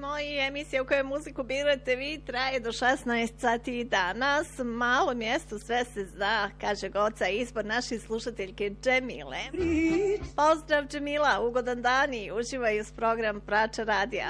moji, emisija u kojoj muziku birate vi traje do 16 sati i danas. Malo mjesto, sve se zna, kaže Goca, izbor naše slušateljke Džemile. Pozdrav Džemila, ugodan dan i uživaj uz program Prača radija.